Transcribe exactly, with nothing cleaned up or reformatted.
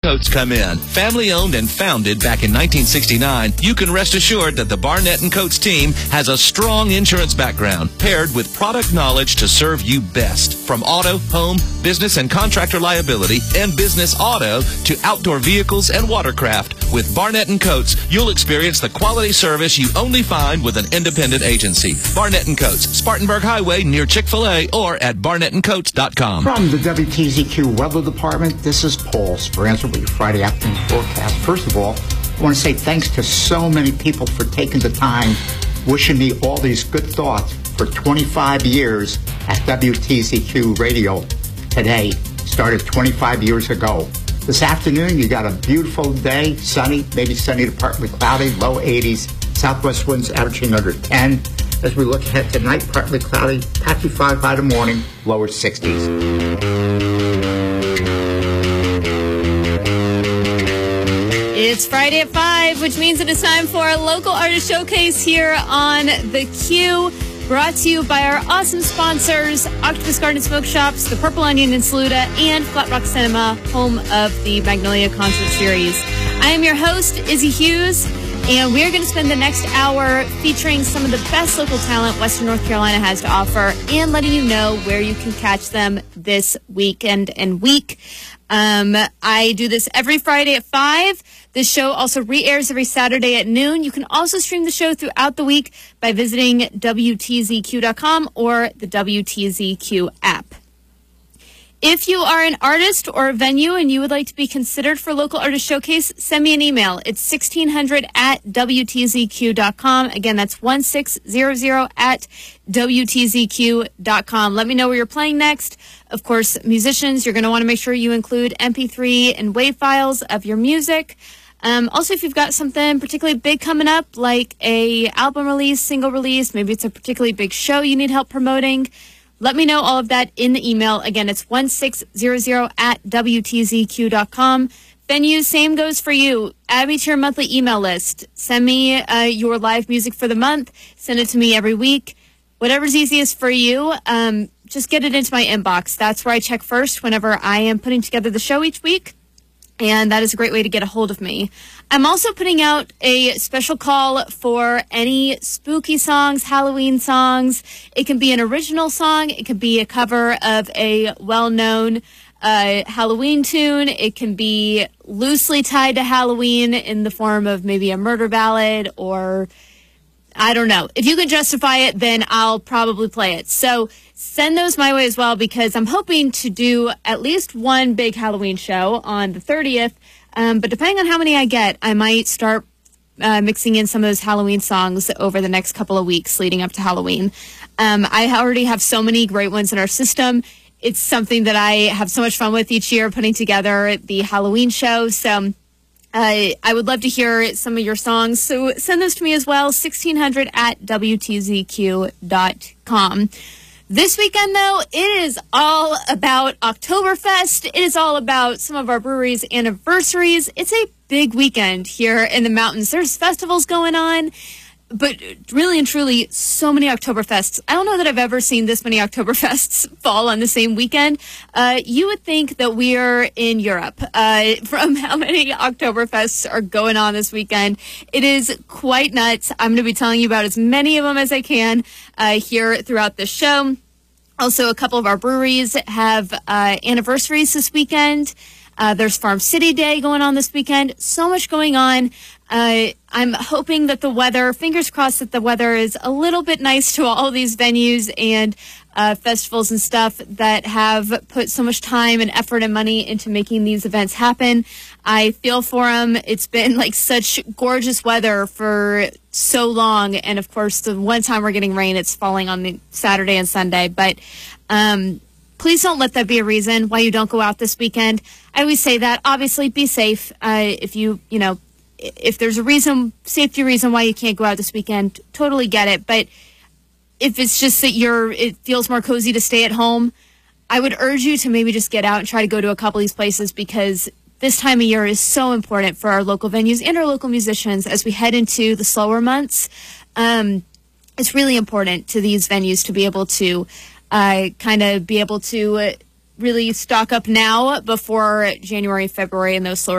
Coates come in. Family owned and founded back in nineteen sixty-nine, you can rest assured that the Barnett and Coates team has a strong insurance background paired with product knowledge to serve you best. From auto, home, business and contractor liability and business auto to outdoor vehicles and watercraft, with Barnett and Coates, you'll experience the quality service you only find with an independent agency. Barnett and Coates, Spartanburg Highway near Chick-fil-A or at barnett and coates dot com. From the W T Z Q Weather Department, this is Paul Speranza with your Friday afternoon forecast. First of all, I want to say thanks to so many people for taking the time, wishing me all these good thoughts for twenty-five years at W T Z Q Radio. Today started twenty-five years ago. This afternoon, you got a beautiful day, sunny, maybe sunny to partly cloudy, low eighties, southwest winds averaging under ten. As we look ahead tonight, partly cloudy, patchy fog by the morning, lower sixties. It's Friday at five, which means it is time for a local artist showcase here on The Q. Brought to you by our awesome sponsors, Octopus Garden Smoke Shops, the Purple Onion in Saluda, and Flat Rock Cinema, home of the Magnolia Concert Series. I am your host, Izzy Hughes, and we're going to spend the next hour featuring some of the best local talent Western North Carolina has to offer and letting you know where you can catch them this weekend and week. Um, I do this every Friday at five. This show also re-airs every Saturday at noon. You can also stream the show throughout the week by visiting W T Z Q dot com or the W T Z Q app. If you are an artist or a venue and you would like to be considered for Local Artist Showcase, send me an email. It's sixteen hundred at W T Z Q dot com. Again, that's sixteen hundred at W T Z Q dot com. Let me know where you're playing next. Of course, musicians, you're going to want to make sure you include M P three and WAV files of your music. Um, also, if you've got something particularly big coming up, like a album release, single release, maybe it's a particularly big show you need help promoting, let me know all of that in the email. Again, it's sixteen hundred at W T Z Q dot com. Venues, same goes for you. Add me to your monthly email list. Send me uh, your live music for the month. Send it to me every week. Whatever's easiest for you, um, just get it into my inbox. That's where I check first whenever I am putting together the show each week. And that is a great way to get a hold of me. I'm also putting out a special call for any spooky songs, Halloween songs. It can be an original song. It can be a cover of a well-known uh, Halloween tune. It can be loosely tied to Halloween in the form of maybe a murder ballad or I don't know. If you can justify it, then I'll probably play it. So send those my way as well, because I'm hoping to do at least one big Halloween show on the thirtieth. Um, but depending on how many I get, I might start uh, mixing in some of those Halloween songs over the next couple of weeks leading up to Halloween. Um, I already have so many great ones in our system. It's something that I have so much fun with each year, putting together the Halloween show. So Uh, I would love to hear some of your songs, so send those to me as well, sixteen hundred at W T Z Q dot com. This weekend, though, it is all about Oktoberfest. It is all about some of our breweries' anniversaries. It's a big weekend here in the mountains. There's festivals going on, but really and truly, so many Oktoberfests. I don't know that I've ever seen this many Oktoberfests fall on the same weekend. Uh, you would think that we are in Europe uh, from how many Oktoberfests are going on this weekend. It is quite nuts. I'm going to be telling you about as many of them as I can uh, here throughout the show. Also, a couple of our breweries have uh, anniversaries this weekend. Uh, there's Farm City Day going on this weekend. So much going on. Uh, I'm hoping that the weather, fingers crossed that the weather is a little bit nice to all these venues and uh, festivals and stuff that have put so much time and effort and money into making these events happen. I feel for them. It's been like such gorgeous weather for so long. And of course, the one time we're getting rain, it's falling on the Saturday and Sunday. But um, please don't let that be a reason why you don't go out this weekend. I always say that. Obviously, be safe. Uh, if you, you know, if there's a reason, safety reason why you can't go out this weekend, totally get it. But if it's just that you're, it feels more cozy to stay at home, I would urge you to maybe just get out and try to go to a couple of these places, because this time of year is so important for our local venues and our local musicians as we head into the slower months. Um, it's really important to these venues to be able to uh, kind of be able to uh, really stock up now before January, February, and those slower